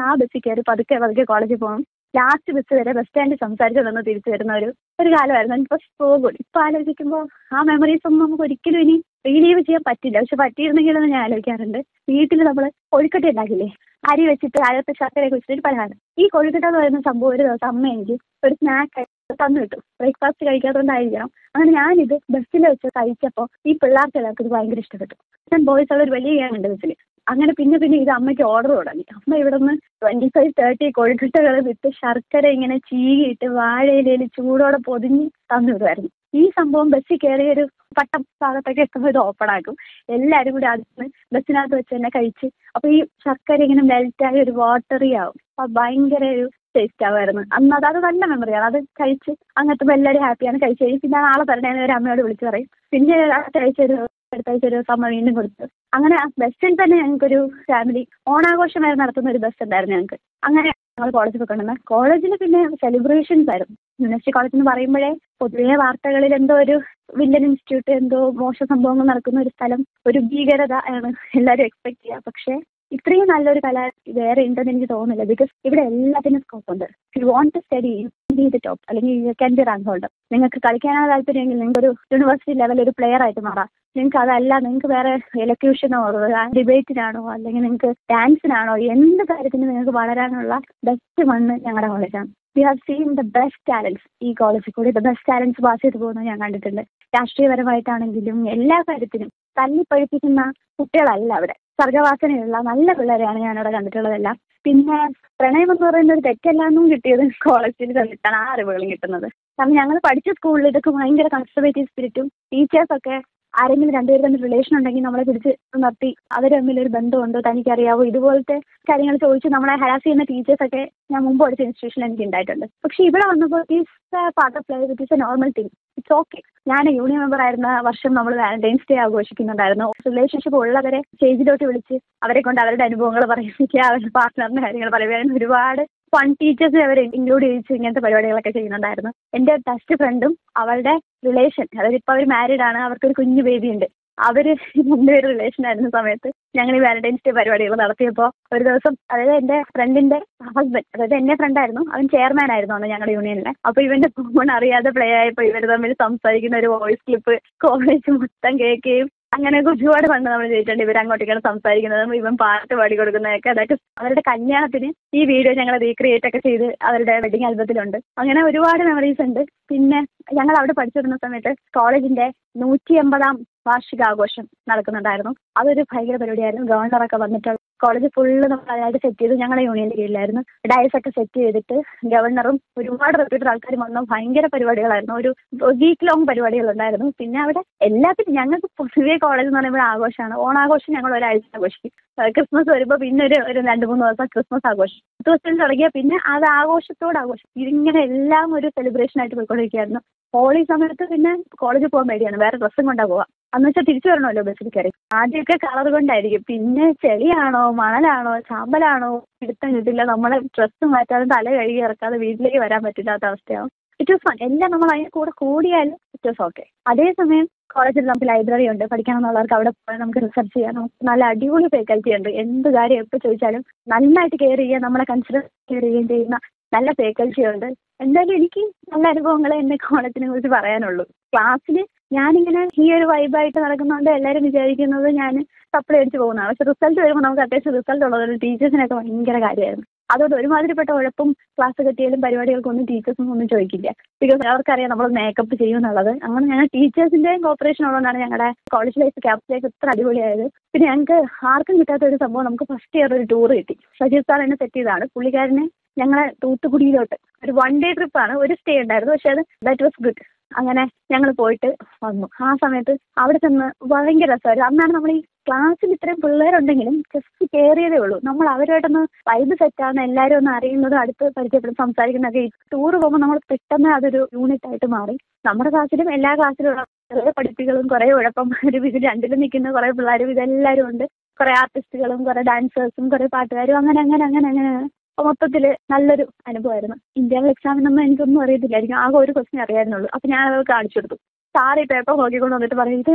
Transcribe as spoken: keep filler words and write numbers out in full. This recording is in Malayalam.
ആ ബസ്സിൽ കയറി പതുക്കെ പതുക്കെ കോളേജിൽ പോകണം. ലാസ്റ്റ് ബസ് വരെ ബസ് സ്റ്റാൻഡിൽ സംസാരിച്ച് നിന്ന് തിരിച്ചു വരുന്ന ഒരു ഒരു കാലമായിരുന്നു. ഇപ്പൊ പോകും ഇപ്പൊ ആലോചിക്കുമ്പോൾ ആ മെമ്മറീസ് ഒന്നും നമുക്ക് ഒരിക്കലും ഇനി റീലീവ് ചെയ്യാൻ പറ്റില്ല. പക്ഷെ പറ്റിയിരുന്നെങ്കിലെന്ന് ഞാൻ ആലോചിക്കാറുണ്ട്. വീട്ടിൽ നമ്മൾ കൊഴുക്കട്ട ഉണ്ടാക്കില്ലേ, അരി വെച്ചിട്ട് അകത്ത് ശർക്കരയൊക്കെ വെച്ചിട്ട് പലഹാരം. ഈ കൊഴുക്കട്ട എന്ന് പറയുന്ന സംഭവം ഒരു ദിവസം അമ്മ എനിക്ക് ഒരു സ്നാക്ക് തന്നു കിട്ടും. ബ്രേക്ക്ഫാസ്റ്റ് കഴിക്കാത്തതുകൊണ്ടായിരിക്കണം. അങ്ങനെ ഞാനിത് ബസ്സിൽ വെച്ച് കഴിച്ചപ്പോൾ ഈ പിള്ളേർക്ക് എല്ലാവർക്കും ഇത് ഭയങ്കര ഇഷ്ടപ്പെട്ടു. ഞാൻ ബോയ്സ് ഉള്ള ഒരു വലിയ ഗ്യാങ് ഉണ്ട് ബസ്സിൽ. അങ്ങനെ പിന്നെ പിന്നെ ഇത് അമ്മയ്ക്ക് ഓർഡർ തുടങ്ങി. അമ്മ ഇവിടെ നിന്ന് ട്വന്റി ഫൈവ് തേർട്ടി കൊഴുക്കട്ടകൾ വിട്ട് ശർക്കര ഇങ്ങനെ ചീകിയിട്ട് വാഴയിലയിൽ ചൂടോടെ പൊതിഞ്ഞ് തന്നു വിടുമായിരുന്നു. ഈ സംഭവം ബസ്സിൽ കയറിയ ഒരു പട്ട ഭാഗത്തൊക്കെ എത്തുമ്പോൾ ഇത് ഓപ്പൺ ആക്കും. എല്ലാവരും കൂടി അതിന് ബസ്സിനകത്ത് വെച്ച് തന്നെ കഴിച്ച് അപ്പോൾ ഈ ശർക്കര ഇങ്ങനെ മെൽറ്റായി ഒരു വാട്ടറി ആവും. അപ്പോൾ ഭയങ്കര ഒരു ടേസ്റ്റ് ആവുമായിരുന്നു അന്ന്. അത് അത് നല്ല മെമ്മറിയാണ്. അത് കഴിച്ച് അങ്ങനത്തെ എല്ലാവരും ഹാപ്പിയാണ്. കഴിച്ച് കഴിഞ്ഞ് പിന്നെ നാളെ തരണേന്ന് ഒരു അമ്മയോട് വിളിച്ച് പറയും. പിന്നെ അടുത്ത ആഴ്ച ഒരു അടുത്ത ആഴ്ച ഒരു അമ്മ വീണ്ടും കൊടുത്തു. അങ്ങനെ ആ ബസ്സിൽ തന്നെ ഞങ്ങൾക്കൊരു ഫാമിലി ഓണാഘോഷമായി നടത്തുന്ന ഒരു ബസ് ഉണ്ടായിരുന്നു ഞങ്ങൾക്ക്. അങ്ങനെ ഞങ്ങൾ കോളേജിൽ പോയിക്കൊണ്ടുവന്ന കോളേജിൽ പിന്നെ സെലിബ്രേഷൻസ് ആയിരുന്നു. യൂണിവേഴ്സിറ്റി കോളേജ് എന്ന് പറയുമ്പോഴേ പൊതുവെ വാർത്തകളിൽ എന്തോ ഒരു വില്ലൻ ഇൻസ്റ്റിറ്റ്യൂട്ട്, എന്തോ മോശ സംഭവങ്ങൾ നടക്കുന്ന ഒരു സ്ഥലം, ഒരു ഭീകരത ആണ് എല്ലാവരും എക്സ്പെക്ട് ചെയ്യുക. പക്ഷേ ഇത്രയും നല്ലൊരു കല വേറെ ഉണ്ടെന്ന് എനിക്ക് തോന്നുന്നില്ല. ബിക്കോസ് ഇവിടെ എല്ലാത്തിനും സ്കോപ്പ് ഉണ്ട്. You want to study B the top, അല്ലെങ്കിൽ you can be rank holder. നിങ്ങൾക്ക് കളിക്കാനാണ് താല്പര്യമെങ്കിൽ നിങ്ങൾക്ക് ഒരു യൂണിവേഴ്സിറ്റി ലെവൽ ഒരു പ്ലെയർ ആയിട്ട് മാറാം. നിങ്ങൾക്ക് അതല്ല, നിങ്ങൾക്ക് വേറെ എലക്യൂഷനോ ഡിബേറ്റിനാണോ അല്ലെങ്കിൽ നിങ്ങൾക്ക് ഡാൻസിനാണോ എന്ത് കാര്യത്തിനും നിങ്ങൾക്ക് വളരാനുള്ള ബെസ്റ്റ് മണ്ണ് ഞങ്ങളുടെ കോളേജാണ്. We have seen the best talents ഈ കോളേജിൽ കൂടി. ദ ബെസ്റ്റ് ടാലൻസ് പാസ് ചെയ്ത് പോകുന്നത് ഞാൻ കണ്ടിട്ടുണ്ട്. രാഷ്ട്രീയപരമായിട്ടാണെങ്കിലും എല്ലാ കാര്യത്തിനും തല്ലിപ്പഴിപ്പിക്കുന്ന കുട്ടികളല്ല അവിടെ. സർഗവാസനയുള്ള നല്ല പിള്ളേരെയാണ് ഞാനവിടെ കണ്ടിട്ടുള്ളതെല്ലാം. പിന്നെ പ്രണയം എന്ന് പറയുന്ന ഒരു തെറ്റെല്ലാന്നും കിട്ടിയത് കോളേജിൽ തന്നിട്ടാണ് ആ അറിവുകളും കിട്ടുന്നത്. കാരണം ഞങ്ങൾ പഠിച്ച സ്കൂളിൽ ഇതൊക്കെ ഭയങ്കര കൺസർവേറ്റീവ് സ്പിരിറ്റും ടീച്ചേഴ്സൊക്കെ ആരെങ്കിലും രണ്ടുപേർ തമ്മിൽ റിലേഷൻ ഉണ്ടെങ്കിൽ നമ്മളെ പിടിച്ച് നിർത്തി അവർ തമ്മിലൊരു ബന്ധമുണ്ടോ തനിക്കറിയാവോ ഇതുപോലത്തെ കാര്യങ്ങൾ ചോദിച്ച് നമ്മളെ ഹരാസ് ചെയ്യുന്ന ടീച്ചേഴ്സൊക്കെ ഞാൻ മുമ്പ് പഠിച്ച ഇൻസ്റ്റിറ്റ്യൂഷനിൽ എനിക്ക് ഉണ്ടായിട്ടുണ്ട്. പക്ഷെ ഇവിടെ വന്നപ്പോൾ is part of life, it is A normal thing, it's okay. ഞാൻ യൂണിയൻ മെമ്പർ ആയിരുന്ന വർഷം നമ്മൾ വാലന്റൈൻസ് ഡേ ആഘോഷിക്കുന്നുണ്ടായിരുന്നു. റിലേഷൻഷിപ്പ് ഉള്ളവരെ സ്റ്റേജിലോട്ട് വിളിച്ച് അവരെ കൊണ്ട് അവരുടെ അനുഭവങ്ങൾ പറയിപ്പിക്കുക, അവരുടെ പാർട്ട്ണറിന്റെ കാര്യങ്ങൾ പറയുക. ഒരുപാട് ഫൺ ടീച്ചേഴ്സ് അവരെ ഇൻക്ലൂഡ് ചെയ്യിച്ച് ഇങ്ങനത്തെ പരിപാടികളൊക്കെ ചെയ്യുന്നുണ്ടായിരുന്നു. എൻ്റെ ബെസ്റ്റ് ഫ്രണ്ടും അവളുടെ റിലേഷൻ, അതായത് ഇപ്പോൾ അവർ മാരീഡ് ആണ്, അവർക്കൊരു കുഞ്ഞു ബേബി ഉണ്ട്. അവർ രണ്ടുപേരും റിലേഷൻ ആയിരുന്ന സമയത്ത് ഞങ്ങൾ ഈ വാലന്റൈൻസ് ഡേ പരിപാടികൾ നടത്തിയപ്പോൾ ഒരു ദിവസം, അതായത് എൻ്റെ ഫ്രണ്ടിന്റെ ഹസ്ബൻഡ്, അതായത് എൻ്റെ ഫ്രണ്ടായിരുന്നു, അവൻ ചെയർമാൻ ആയിരുന്നു അന്ന് ഞങ്ങളുടെ യൂണിയനിലെ. അപ്പോൾ ഇവന്റെ ഫോൺ അറിയാതെ പ്ലേ ആയപ്പോൾ ഇവർ തമ്മിൽ സംസാരിക്കുന്ന ഒരു വോയിസ് ക്ലിപ്പ് കോളേജ് മൊത്തം കേൾക്കുകയും അങ്ങനെ ഒരുപാട് പണ്ട് നമ്മൾ ചെയ്തിട്ടുണ്ട്. ഇവർ അങ്ങോട്ടേക്കാണ് സംസാരിക്കുന്നതും ഇവൻ പാട്ട് പാടി കൊടുക്കുന്നതൊക്കെ. അതൊക്കെ അവരുടെ കല്യാണത്തിന് ഈ വീഡിയോ ഞങ്ങൾ റീക്രിയേറ്റ് ഒക്കെ ചെയ്ത് അവരുടെ വെഡിങ് ആൽബത്തിലുണ്ട്. അങ്ങനെ ഒരുപാട് മെമ്മറീസ് ഉണ്ട്. പിന്നെ ഞങ്ങൾ അവിടെ പഠിച്ചിരുന്ന സമയത്ത് കോളേജിന്റെ നൂറ്റി എൺപതാം വാർഷികാഘോഷം നടക്കുന്നുണ്ടായിരുന്നു. അതൊരു ഭയങ്കര പരിപാടിയായിരുന്നു. ഗവർണറൊക്കെ വന്നിട്ടുള്ള കോളേജ് ഫുള്ള് നമ്മൾ അതായത് സെറ്റ് ചെയ്ത് ഞങ്ങളുടെ യൂണിയന്റെ കീഴിലായിരുന്നു. ഡയസ് ഒക്കെ സെറ്റ് ചെയ്തിട്ട് ഗവർണറും ഒരുപാട് റെപ്യൂട്ടഡ് ആൾക്കാരും വന്ന ഭയങ്കര പരിപാടികളായിരുന്നു. ഒരു വീക്ക് ലോങ് പരിപാടികളുണ്ടായിരുന്നു. പിന്നെ അവിടെ എല്ലാത്തിനും ഞങ്ങൾക്ക് പൊതുവേ കോളേജ് എന്ന് പറയുമ്പോൾ ആഘോഷമാണ്. ഓണാഘോഷം ഞങ്ങൾ ഒരാഴ്ച ആഘോഷിക്കും. ക്രിസ്മസ് വരുമ്പോൾ പിന്നെ ഒരു ഒരു രണ്ട് മൂന്ന് ദിവസം ക്രിസ്മസ് ആഘോഷം. പത്ത് ദിവസം തുടങ്ങിയാൽ പിന്നെ അത് ആഘോഷത്തോട് ആഘോഷം. ഇതിങ്ങനെ എല്ലാം ഒരു സെലിബ്രേഷൻ ആയിട്ട് പോയിക്കൊണ്ടിരിക്കുകയായിരുന്നു. ഹോളി സമയത്ത് പിന്നെ കോളേജിൽ പോകാൻ വേണ്ടിയാണ്, വേറെ ഡ്രസ്സും കൊണ്ടാ പോവാം. അന്ന് വെച്ചാൽ തിരിച്ചു വരണമല്ലോ ബസ്സിൽ കയറി. ആദ്യമൊക്കെ കളർ കൊണ്ടായിരിക്കും, പിന്നെ ചെളിയാണോ മണലാണോ ചാമ്പലാണോ എടുത്താൽ കിട്ടില്ല. നമ്മളെ ഡ്രസ്സ് മാറ്റാതെ തല കഴുകി ഇറക്കാതെ വീട്ടിലേക്ക് വരാൻ പറ്റില്ലാത്ത അവസ്ഥയാവും. It was fun. എല്ലാം നമ്മൾ അതിന് കൂടെ കൂടിയാലും ഇറ്റ് വാസ് ഓക്കെ. അതേസമയം കോളേജിൽ നമുക്ക് ലൈബ്രറി ഉണ്ട്. പഠിക്കണമെന്നുള്ളവർക്ക് അവിടെ പോയാൽ നമുക്ക് റിസർച്ച് ചെയ്യാം. നമുക്ക് നല്ല അടിപൊളി ഫാക്കൽറ്റി ഉണ്ട്. എന്ത് കാര്യം എപ്പോൾ ചോദിച്ചാലും നന്നായിട്ട് കെയർ ചെയ്യുക, നമ്മളെ കൺസിഡർ കെയർ ചെയ്യുകയും ചെയ്യുന്ന നല്ല ഫാക്കൽറ്റി ഉണ്ട്. എന്തായാലും എനിക്ക് നല്ല അനുഭവങ്ങളെ എൻ്റെ കോളേജിനെ കുറിച്ച് പറയാനുള്ളൂ. ക്ലാസ്സിൽ ഞാനിങ്ങനെ ഈ ഒരു വൈബായിട്ട് നടക്കുന്നതുകൊണ്ട് എല്ലാവരും വിചാരിക്കുന്നത് ഞാൻ സപ്ലൈ അടിച്ച് പോകുന്നതാണ്. പക്ഷെ റിസൾട്ട് വരുമ്പോൾ നമുക്ക് അത്യാവശ്യം റിസൾട്ട് ഉള്ളത് ടീച്ചേഴ്സിനൊക്കെ ഭയങ്കര കാര്യമായിരുന്നു. അതുകൊണ്ട് ഒരുമാതിരിപ്പെട്ട ഉഴപ്പും ക്ലാസ് കിട്ടിയാലും പരിപാടികൾക്കൊന്നും ടീച്ചേഴ്സൊന്നും ഒന്നും ചോദിക്കില്ല. ബിക്കോസ് അവർക്കറിയാം നമ്മൾ മേക്കപ്പ് ചെയ്യും എന്നുള്ളത്. അങ്ങനെ ഞങ്ങൾ ടീച്ചേഴ്സിൻ്റെയും കോപ്പറേഷൻ ഉള്ളതുകൊണ്ടാണ് ഞങ്ങളുടെ കോളേജ് ലൈഫ് ക്യാമ്പസ് ലൈഫ് ഇത്ര അടിപൊളിയായത്. പിന്നെ ഞങ്ങൾക്ക് ആർക്കും കിട്ടാത്ത ഒരു സംഭവം, നമുക്ക് ഫസ്റ്റ് ഇയർ ഒരു ടൂർ കിട്ടി. സജീവ് സാർ എന്നെ സെറ്റ് ചെയ്തതാണ്. പുള്ളിക്കാരനെ ഞങ്ങളെ തൂത്തുക്കുടിയിലോട്ട് ഒരു വൺ ഡേ ട്രിപ്പാണ്, ഒരു സ്റ്റേ ഉണ്ടായിരുന്നു. പക്ഷെ അത് ദാറ്റ് വാസ് ഗുഡ്. അങ്ങനെ ഞങ്ങൾ പോയിട്ട് വന്നു. ആ സമയത്ത് അവിടെ ചെന്ന് ഭയങ്കര രസമായിരുന്നു. അന്നാണ് നമ്മൾ ഈ ക്ലാസ്സിൽ ഇത്രയും പിള്ളേരുണ്ടെങ്കിലും ജസ്റ്റ് കയറിയതേ ഉള്ളൂ. നമ്മൾ അവരുമായിട്ടൊന്ന് വൈബ് സെറ്റാണ്, എല്ലാവരും ഒന്ന് അറിയുന്നതും അടുത്ത് പരിചയപ്പെടും സംസാരിക്കുന്നതൊക്കെ. ഈ ടൂർ പോകുമ്പോൾ നമ്മൾ പെട്ടെന്ന് അതൊരു യൂണിറ്റ് ആയിട്ട് മാറി. നമ്മുടെ ക്ലാസ്സിലും എല്ലാ ക്ലാസ്സിലുള്ള കുറേ പഠിപ്പികളും കുറേ ഉഴപ്പം ഒരു ഇതിൽ രണ്ടിലും നിൽക്കുന്ന കുറേ പിള്ളേരും ഇതെല്ലാവരും ഉണ്ട്. കുറേ ആർട്ടിസ്റ്റുകളും കുറേ ഡാൻസേഴ്സും കുറേ പാട്ടുകാരും അങ്ങനെ അങ്ങനെ അങ്ങനെ അങ്ങനെ മൊത്തത്തിൽ നല്ലൊരു അനുഭവമായിരുന്നു. ഇന്റേണൽ എക്സാമിനൊന്നും എനിക്കൊന്നും അറിയത്തില്ലായിരിക്കും. ആകെ ഒരു ക്വസ്റ്റ്യൻ അറിയായിരുന്നുള്ളൂ. അപ്പം ഞാൻ അത് കാണിച്ചു കൊടുത്തു. സാറ് ഈ പേപ്പർ നോക്കിക്കൊണ്ട് വന്നിട്ട് പറയും, ഇത്